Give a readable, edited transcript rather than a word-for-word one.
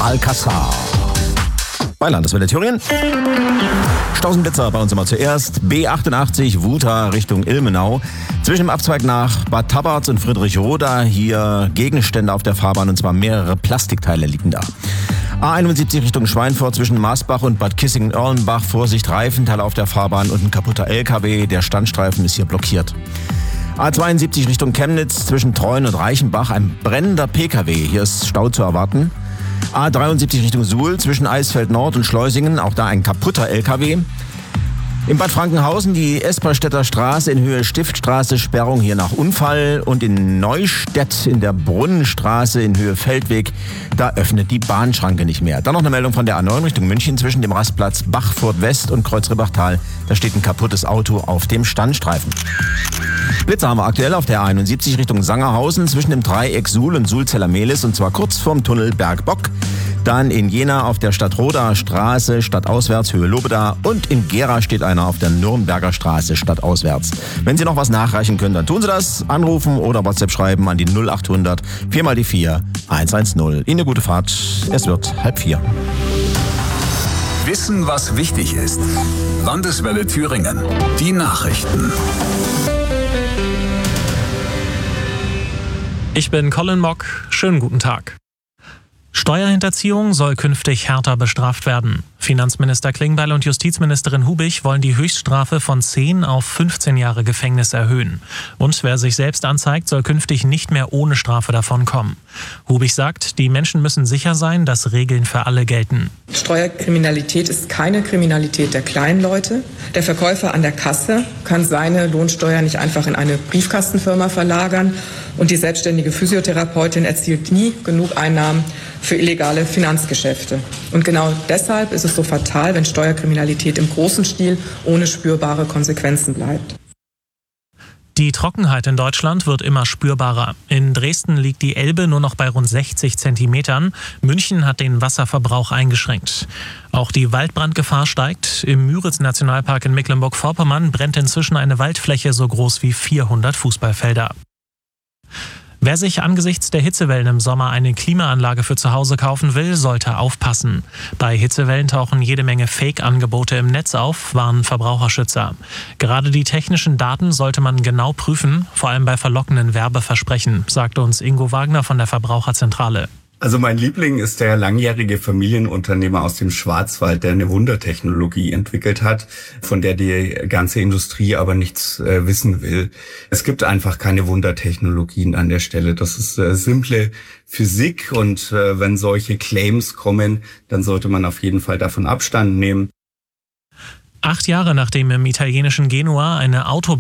Alcázar. Bei Landeswelle Thüringen. Stausenblitzer bei uns immer zuerst. B88 Wuta Richtung Ilmenau. Zwischen dem Abzweig nach Bad Tabarz und Friedrichroda hier Gegenstände auf der Fahrbahn, und zwar mehrere Plastikteile liegen da. A71 Richtung Schweinfurt zwischen Maasbach und Bad Kissingen-Erlenbach. Vorsicht, Reifenteile auf der Fahrbahn und ein kaputter LKW. Der Standstreifen ist hier blockiert. A72 Richtung Chemnitz zwischen Treuen und Reichenbach. Ein brennender PKW. Hier ist Stau zu erwarten. A73 Richtung Suhl zwischen Eisfeld Nord und Schleusingen. Auch da ein kaputter LKW. In Bad Frankenhausen die Esperstädter Straße in Höhe Stiftstraße, Sperrung hier nach Unfall. Und in Neustädt in der Brunnenstraße in Höhe Feldweg, da öffnet die Bahnschranke nicht mehr. Dann noch eine Meldung von der A9 Richtung München zwischen dem Rastplatz Bachfurt West und Kreuz-Ribachtal. Da steht ein kaputtes Auto auf dem Standstreifen. Blitzer haben wir aktuell auf der A71 Richtung Sangerhausen zwischen dem Dreieck Suhl und Suhl-Zellermehlis, und zwar kurz vorm Tunnel Bergbock. Dann in Jena auf der Stadtroder Straße stadtauswärts Höhe Lobeda, und in Gera steht einer auf der Nürnberger Straße stadtauswärts. Wenn Sie noch was nachreichen können, dann tun Sie das. Anrufen oder WhatsApp schreiben an die 0800 4x4 110. Ihnen eine gute Fahrt. Es wird 3:30. Wissen, was wichtig ist. Landeswelle Thüringen. Die Nachrichten. Ich bin Colin Mock. Schönen guten Tag. Steuerhinterziehung soll künftig härter bestraft werden. Finanzminister Klingbeil und Justizministerin Hubig wollen die Höchststrafe von 10 auf 15 Jahre Gefängnis erhöhen. Und wer sich selbst anzeigt, soll künftig nicht mehr ohne Strafe davonkommen. Hubig sagt, die Menschen müssen sicher sein, dass Regeln für alle gelten. Steuerkriminalität ist keine Kriminalität der kleinen Leute. Der Verkäufer an der Kasse kann seine Lohnsteuer nicht einfach in eine Briefkastenfirma verlagern. Und die selbstständige Physiotherapeutin erzielt nie genug Einnahmen für illegale Finanzgeschäfte. Und genau deshalb ist es so fatal, wenn Steuerkriminalität im großen Stil ohne spürbare Konsequenzen bleibt. Die Trockenheit in Deutschland wird immer spürbarer. In Dresden liegt die Elbe nur noch bei rund 60 Zentimetern. München hat den Wasserverbrauch eingeschränkt. Auch die Waldbrandgefahr steigt. Im Müritz-Nationalpark in Mecklenburg-Vorpommern brennt inzwischen eine Waldfläche so groß wie 400 Fußballfelder. Wer sich angesichts der Hitzewellen im Sommer eine Klimaanlage für zu Hause kaufen will, sollte aufpassen. Bei Hitzewellen tauchen jede Menge Fake-Angebote im Netz auf, warnen Verbraucherschützer. Gerade die technischen Daten sollte man genau prüfen, vor allem bei verlockenden Werbeversprechen, sagte uns Ingo Wagner von der Verbraucherzentrale. Also mein Liebling ist der langjährige Familienunternehmer aus dem Schwarzwald, der eine Wundertechnologie entwickelt hat, von der die ganze Industrie aber nichts wissen will. Es gibt einfach keine Wundertechnologien an der Stelle. Das ist simple Physik, und wenn solche Claims kommen, dann sollte man auf jeden Fall davon Abstand nehmen. 8 Jahre nachdem im italienischen Genua eine Autobahn